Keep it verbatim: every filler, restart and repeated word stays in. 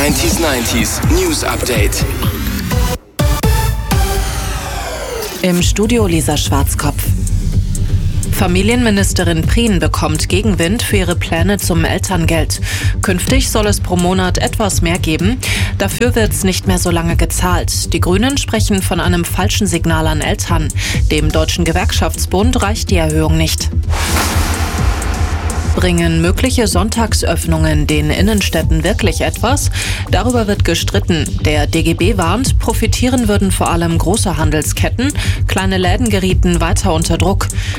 neunzig neunzig News Update. Im Studio Lisa Schwarzkopf. Familienministerin Prien bekommt Gegenwind für ihre Pläne zum Elterngeld. Künftig soll es pro Monat etwas mehr geben. Dafür wird es nicht mehr so lange gezahlt. Die Grünen sprechen von einem falschen Signal an Eltern. Dem Deutschen Gewerkschaftsbund reicht die Erhöhung nicht. Bringen mögliche Sonntagsöffnungen den Innenstädten wirklich etwas? Darüber wird gestritten. Der D G B warnt, profitieren würden vor allem große Handelsketten. Kleine Läden gerieten weiter unter Druck.